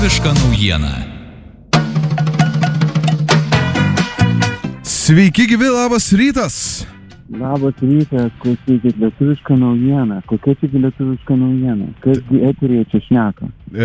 Lietuviška naujiena. Sveiki gyvi, labas rytas. Labas rytas, klausykit, lietuviška naujiena. Kokia čia lietuviška naujiena? Kasgi eterėje čia šneka?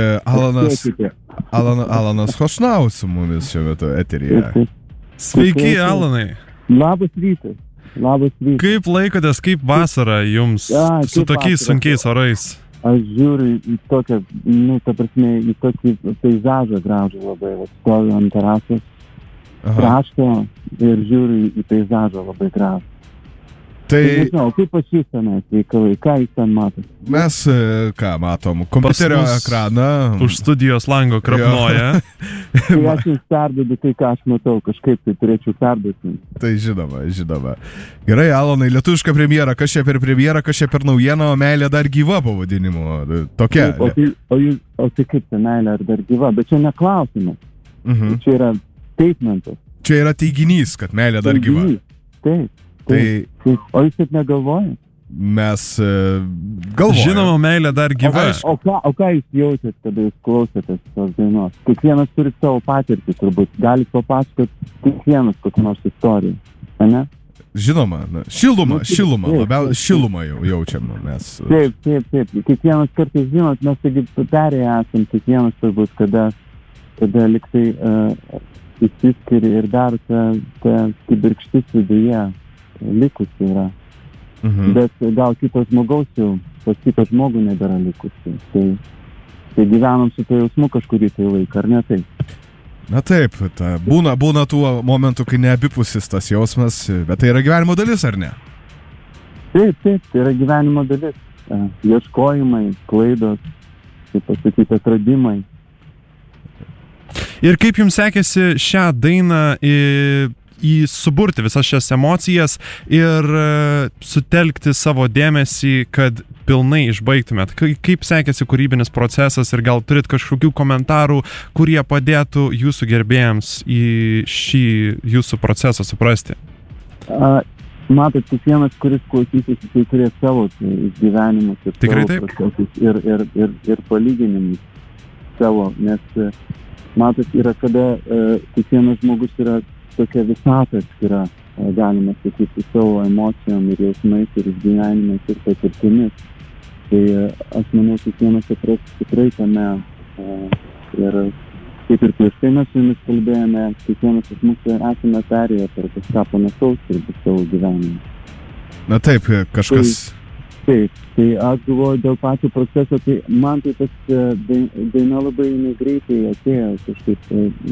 Alanas Chošnau su mumis šiuo metu eterėje. Sveiki, Alanai. Labas rytas. Labas rytas. Kaip laikotės, kaip vasara jums su tokiais sunkiais orais? Aš žiūriu į tokią, ta prasme, į tokį peizažą gražų labai. Stoviu ant terasos krašto ir žiūriu į peizažą labai gražų. Tai nežinau, kaip pažįstamės reikalai, ką jūs ten matot? Mes, ką matom, kompiuterio ekraną. Už studijos lango krapnoja. Tai aš jums perduodu tai, ką aš matau, kažkaip tai turėčiau perduoti. Tai žinoma. Gerai, Alanai, lietuviška premjera, kas čia per premjerą, kas čia per naujieną, o meilė dar gyva pavadinimu. Tokia. O tai kaip ta meilė ar dar gyva, bet čia neklausimas. Čia yra statementas. Čia yra teiginys, kad meilė dar gyva. Taip. O jūs taip negalvojate? Mes galvojame. Žinoma, meilė dar gyva. O ką jūs jautėt, kada jūs klausėtės tos dainos? Kiekvienas turi savo patirtį, turbūt. Galit papasakoti kiekvienas kokią nors istoriją, ne? Žinoma, šilumą, labiausiai šilumą jau jaučiam mes. Taip. Kiekvienas kartais, žinot, mes taigi perėję esam, kiekvienas turbūt, kada liktai įsiskiri ir dar ta kibirkštis viduje likusi yra. Bet gal kitos žmogaus jau, pas kitą žmogų nebėra likusi. Tai gyvenam su to jausmu kažkurį tai laiką, ar ne taip? Na taip, būna tų momentų, kai neabipusis tas jausmas, bet tai yra gyvenimo dalis, ar ne? Taip, tai yra gyvenimo dalis. Ieškojimai, klaidos, kaip pasakyti, atradimai. Ir kaip jums sekėsi šią dainą suburti visas šias emocijas ir sutelkti savo dėmesį, kad pilnai išbaigtumėt? Kaip sekėsi kūrybinis procesas ir gal turit kažkokių komentarų, kurie padėtų jūsų gerbėjams į šį jūsų procesą suprasti? Matot, kiekvienas, kuris klausysis, jisai turės savo išgyvenimus ir tikrai savo procesus ir palyginimus savo, nes matot, yra kada kiekvienas žmogus yra tokia visata atskira, galima sakyti, savo emocijom ir jausmais ir išgyvenimais ir patirtimis. Tai aš manau, kiekvienas atras tikrai tame ir kaip ir prieš tai mes su jumis kalbėjome, kiekvienas iš mūsų esame perėję per kažką panašaus ir savo gyvenimą. Na taip, kažkas... Taip, tai aš galvoju dėl pačio proceso, tai man tai tas daina labai negreitai atėjo kažkaip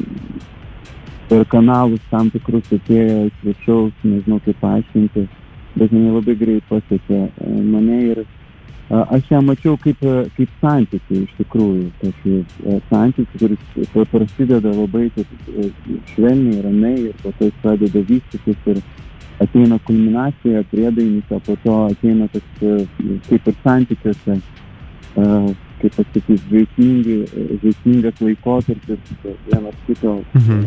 per kanalus tam tikrus atėjo iš viršaus, nežinau kaip paaiškinti, bet mane labai greit pasiekė mane ir aš ją mačiau kaip santykį iš tikrųjų, tokį santykį, kuris prasideda labai švelniai, ramiai ir po to jis pradeda vystytis ir ateina kulminacija, priedainis, o po to ateina tas kaip ir santykiuose, kaip pasakyti, žaismingas laikotarpis, vienas kito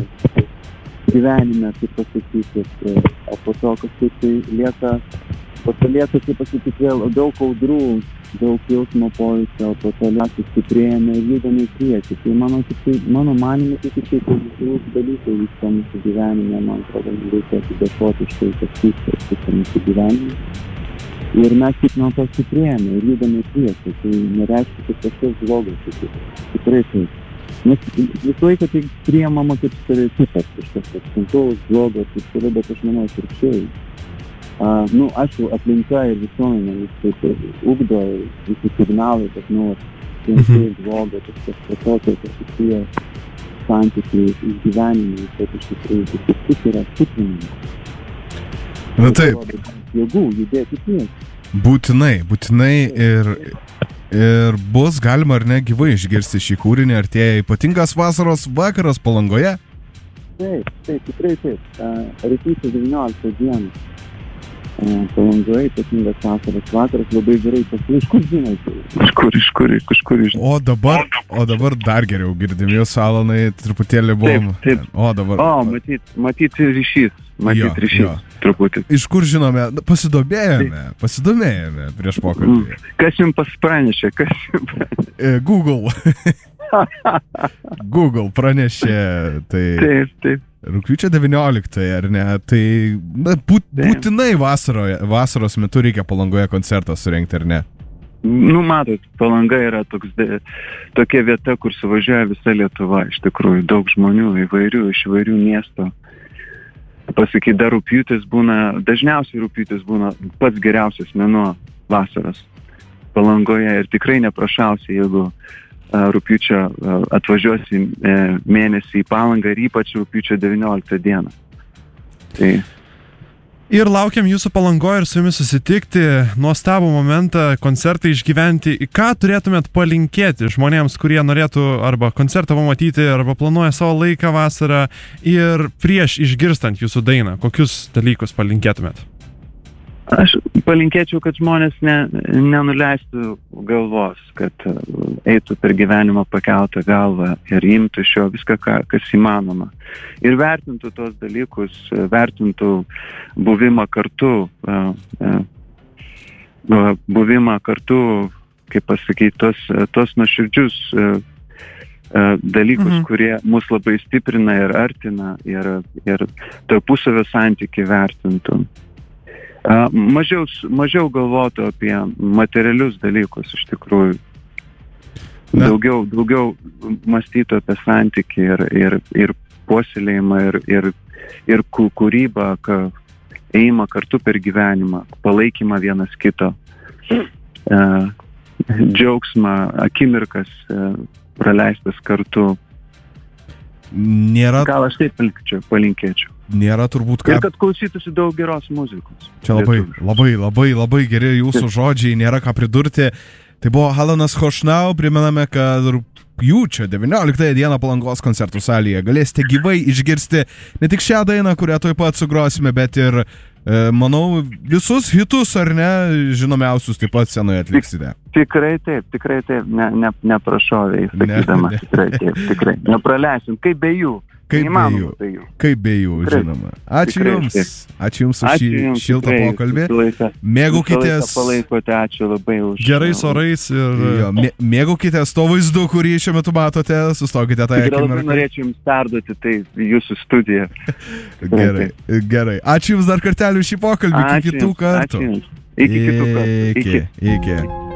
gyvenime, kaip pasakyti, o po to kažkaip tai lieka, kaip pasakyti, vėl daug audrų, daug jausmo pojūčio, o po to lieka stiprėjame ir judame į priekį. Tai mano manimu, tai tik tai pozityvus dalykai vyksta mūsų gyvenime, man atrodo, reikėtų dėkoti už tai, kas vyksta mūsų gyvenime. Ir mes kaip nuo to stiprėjame ir judame į priekį. Tai nereiškia, kad kažkas blogas. Tikrai taip. Nes visą laiką tai priimama kaip stereotipas, kažkas sunkaus, blogas, bet aš manau atvirkščiai. Aišku, aplinka ir visuomenė vis ugdo visi signalai, kad sunkiai, bloga, kažkas tokio, kažkokie santykiai, išgyvenimai, kad iš tikrųjų tik yra stiprinimas. Na taip. Jėgų judėti prieš. Būtinai ir bus galima ar ne gyvai išgirsti šį kūrinį, artėja ypatingas vasaros vakaras Palangoje? Taip, tikrai taip. Rugpjūčio 19 dieną Palangoje ypatingas vasaros vakaras, labai gerai iš kur žinote? Kažkur žinote. O dabar dar geriau girdim jūs, Alanai, truputėlį buvom. Taip. O dabar. Matyt ryšys. Truputį. Iš kur žinome? Pasidomėjome prieš pokalbį. Kas jums pranešė? Google. Google pranešė, tai Taip. rugpjūčio 19, ar ne? Tai būtinai vasaros metu reikia Palangoje koncertą surengti, ar ne? Nu, matot, Palanga yra tokia vieta, kur suvažiuoja visa Lietuva, iš tikrųjų, daug žmonių iš įvairių miestų. Pasakyti, dar rugpjūtis dažniausiai rugpjūtis būna pats geriausias mėnuo vasaros Palangoje ir tikrai neprašausiai, jeigu rugpjūčio atvažiuosi mėnesį į Palangą ir ypač rugpjūčio 19 dieną. Tai ir laukiam jūsų Palangoje ir su jumis susitikti, nuostabų momentą, koncertą išgyventi. Ką turėtumėt palinkėti žmonėms, kurie norėtų arba koncertą pamatyti, arba planuoja savo laiką vasarą ir prieš išgirstant jūsų dainą, kokius dalykus palinkėtumėt? Aš palinkėčiau, kad žmonės nenuleistų galvos, kad eitų per gyvenimą pakeltą galvą ir imtų iš jo viską, kas įmanoma. Ir vertintų tos dalykus, vertintų buvimą kartu, kaip pasakyti, tos nuoširdžius dalykus, kurie mus labai stiprina ir artina ir tarpusavio santykių vertintų. Mažiau galvotų apie materialius dalykus, iš tikrųjų. Daugiau mąstytų apie santykį ir puoselėjimą ir kūrybą, ėjimą kartu per gyvenimą, palaikymą vienas kito, džiaugsmą, akimirkas praleistas kartu. Gal aš taip palinkėčiau. Nėra turbūt ką. Ir kad klausytųsi daug geros muzikos. Čia labai geri jūsų žodžiai, nėra ką pridurti. Tai buvo Alanas Chošnau, primename, kad rugpjūčio 19 dieną Palangos koncertų salėje galėsite gyvai išgirsti ne tik šią dainą, kurią tuoj pat sugrosime, bet ir, manau, visus hitus, ar ne, žinomiausius taip pat scenoje atliksite. Tikrai taip, neprašoviai, sakydamas, tikrai, nepraleisim, kaip be jų. Kaip be jų, žinoma. Ačiū Jums už šį šiltą pokalbį. Mėgaukitės. Palaikote, ačiū labai už. Gerais orais ir... Mėgaukitės to vaizdu, kurį šiuo metu matote, sustokite tą akimirką. Tikrai labai norėčiau Jums perduoti tai jūsų studiją. Gerai. Ačiū Jums dar kartelį už šį pokalbį. Iki kitų kartų. Iki kitų kartų. Iki.